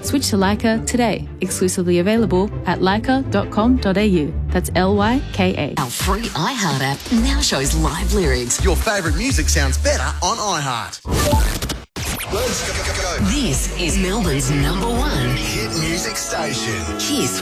Switch to Leica today. Exclusively available at leica.com.au. That's Lyka. Our free iHeart app now shows live lyrics. Your favourite music sounds better on iHeart. Let's go. This is Melbourne's #1 hit music station. Kiss